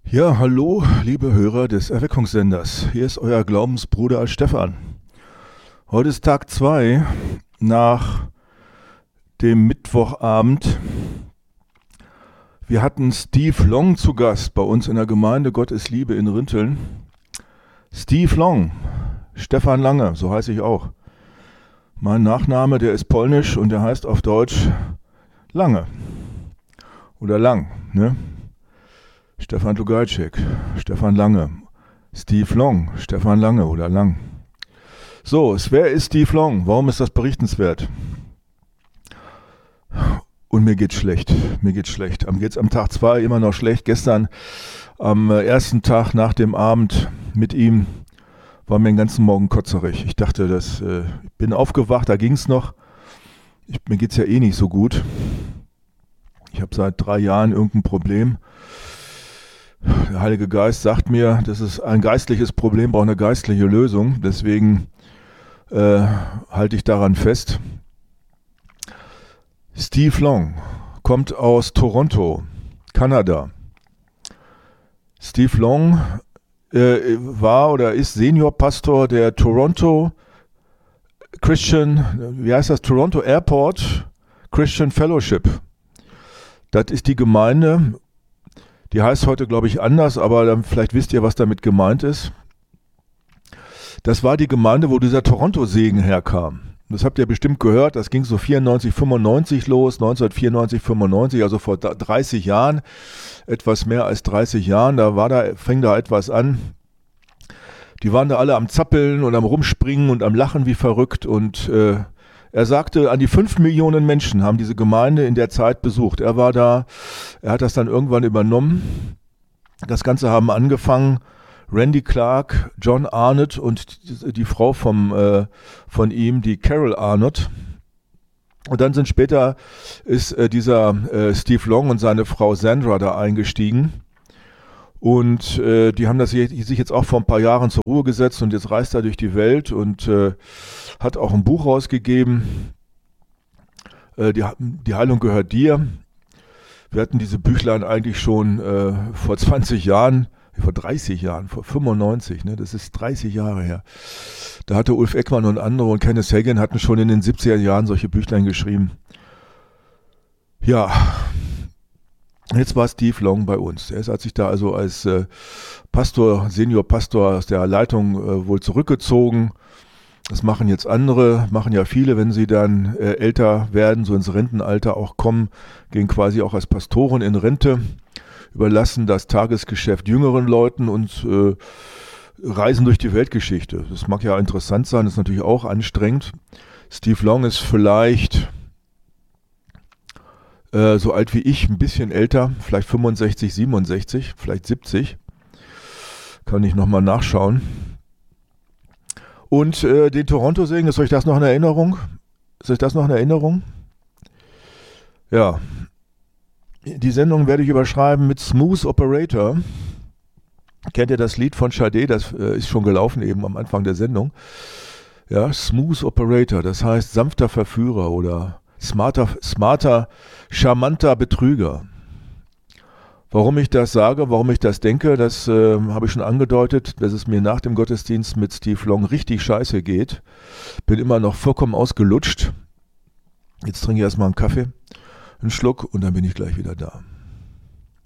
Ja, hallo, liebe Hörer des Erweckungssenders. Hier ist euer Glaubensbruder Stefan. Heute ist Tag 2 nach dem Mittwochabend. Wir hatten Steve Long zu Gast bei uns in der Gemeinde Gott ist Liebe in Rinteln. Steve Long, Stefan Lange, so heiße ich auch. Mein Nachname, der ist polnisch und der heißt auf Deutsch Lange. Oder Lang, ne? Stefan Tugajczyk, Stefan Lange, Steve Long, Stefan Lange oder Lang. So, wer ist Steve Long? Warum ist das berichtenswert? Und mir geht's schlecht. Mir geht's schlecht. Mir geht's am Tag 2 immer noch schlecht. Gestern, am ersten Tag nach dem Abend mit ihm, war mir den ganzen Morgen kotzerig. Ich dachte, ich bin aufgewacht, da ging's noch. Mir geht's ja eh nicht so gut. Ich habe seit 3 Jahren irgendein Problem. Der Heilige Geist sagt mir, das ist ein geistliches Problem, braucht eine geistliche Lösung. Deswegen halte ich daran fest. Steve Long kommt aus Toronto, Kanada. Steve Long war oder ist Seniorpastor der Toronto Toronto Airport Christian Fellowship. Das ist die Gemeinde. Die heißt heute, glaube ich, anders, aber dann vielleicht wisst ihr, was damit gemeint ist. Das war die Gemeinde, wo dieser Toronto-Segen herkam. Das habt ihr bestimmt gehört, das ging so 94, 95 los, 1994, 95, also vor 30 Jahren, etwas mehr als 30 Jahren, fing da etwas an. Die waren da alle am Zappeln und am Rumspringen und am Lachen wie verrückt und er sagte, an die 5 Millionen Menschen haben diese Gemeinde in der Zeit besucht. Er war da, er hat das dann irgendwann übernommen. Das Ganze haben angefangen Randy Clark, John Arnott und die Frau von ihm, die Carol Arnott. Und dann ist dieser Steve Long und seine Frau Sandra da eingestiegen. Und die haben sich jetzt auch vor ein paar Jahren zur Ruhe gesetzt und jetzt reist er durch die Welt und hat auch ein Buch rausgegeben. Die Heilung gehört dir. Wir hatten diese Büchlein eigentlich schon vor 20 Jahren, vor 30 Jahren, vor 95, ne? Das ist 30 Jahre her. Da hatte Ulf Ekman und andere und Kenneth Hagin hatten schon in den 70er Jahren solche Büchlein geschrieben. Ja, jetzt war Steve Long bei uns. Er hat sich da also als Seniorpastor aus der Leitung wohl zurückgezogen. Das machen jetzt andere, machen ja viele, wenn sie dann älter werden, so ins Rentenalter auch kommen, gehen quasi auch als Pastoren in Rente, überlassen das Tagesgeschäft jüngeren Leuten und reisen durch die Weltgeschichte. Das mag ja interessant sein, ist natürlich auch anstrengend. Steve Long ist vielleicht so alt wie ich, ein bisschen älter, vielleicht 65, 67, vielleicht 70. Kann ich nochmal nachschauen. Und den Toronto-Segen, ist euch das noch in Erinnerung? Ja. Die Sendung werde ich überschreiben mit Smooth Operator. Kennt ihr das Lied von Sade? Das ist schon gelaufen eben am Anfang der Sendung. Ja, Smooth Operator, das heißt sanfter Verführer oder smarter, charmanter Betrüger. Warum ich das sage, warum ich das denke, das habe ich schon angedeutet, dass es mir nach dem Gottesdienst mit Steve Long richtig scheiße geht. Bin immer noch vollkommen ausgelutscht. Jetzt trinke ich erstmal einen Kaffee, einen Schluck und dann bin ich gleich wieder da.